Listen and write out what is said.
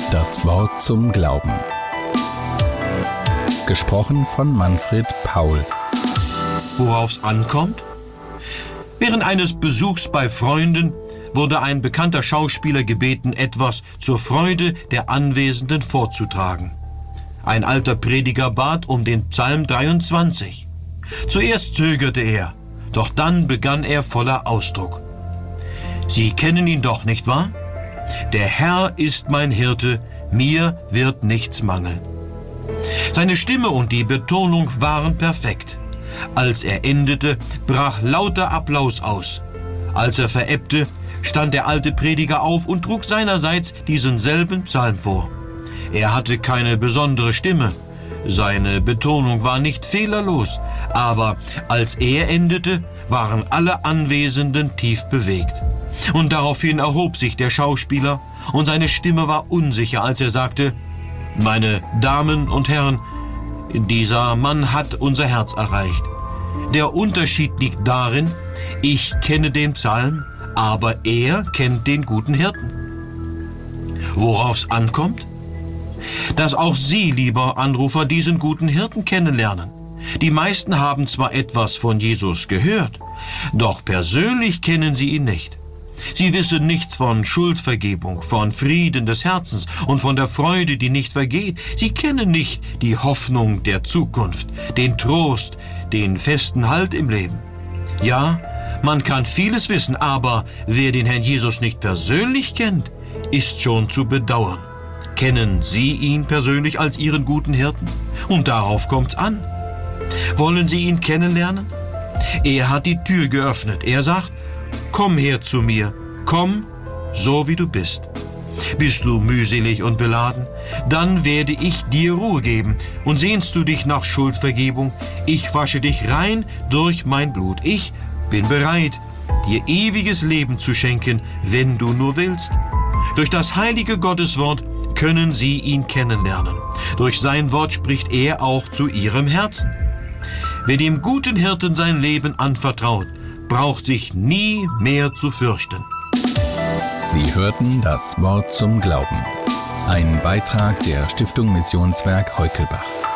Das Wort zum Glauben. Gesprochen von Manfred Paul. Worauf's ankommt? Während eines Besuchs bei Freunden wurde ein bekannter Schauspieler gebeten, etwas zur Freude der Anwesenden vorzutragen. Ein alter Prediger bat um den Psalm 23. Zuerst zögerte er, doch dann begann er voller Ausdruck. Sie kennen ihn doch, nicht wahr? Der Herr ist mein Hirte, mir wird nichts mangeln. Seine Stimme und die Betonung waren perfekt. Als er endete, brach lauter Applaus aus. Als er verebbte, stand der alte Prediger auf und trug seinerseits diesen selben Psalm vor. Er hatte keine besondere Stimme. Seine Betonung war nicht fehlerlos, aber als er endete, waren alle Anwesenden tief bewegt. Und daraufhin erhob sich der Schauspieler und seine Stimme war unsicher, als er sagte: Meine Damen und Herren, dieser Mann hat unser Herz erreicht. Der Unterschied liegt darin, ich kenne den Psalm, aber er kennt den guten Hirten. Worauf's ankommt? Dass auch Sie, lieber Anrufer, diesen guten Hirten kennenlernen. Die meisten haben zwar etwas von Jesus gehört, doch persönlich kennen sie ihn nicht. Sie wissen nichts von Schuldvergebung, von Frieden des Herzens und von der Freude, die nicht vergeht. Sie kennen nicht die Hoffnung der Zukunft, den Trost, den festen Halt im Leben. Ja, man kann vieles wissen, aber wer den Herrn Jesus nicht persönlich kennt, ist schon zu bedauern. Kennen Sie ihn persönlich als Ihren guten Hirten? Und darauf kommt's an. Wollen Sie ihn kennenlernen? Er hat die Tür geöffnet. Er sagt: Komm her zu mir, komm, so wie du bist. Bist du mühselig und beladen? Dann werde ich dir Ruhe geben. Und sehnst du dich nach Schuldvergebung? Ich wasche dich rein durch mein Blut. Ich bin bereit, dir ewiges Leben zu schenken, wenn du nur willst. Durch das heilige Gotteswort können Sie ihn kennenlernen. Durch sein Wort spricht er auch zu Ihrem Herzen. Wer dem guten Hirten sein Leben anvertraut, braucht sich nie mehr zu fürchten. Sie hörten das Wort zum Glauben. Ein Beitrag der Stiftung Missionswerk Heukelbach.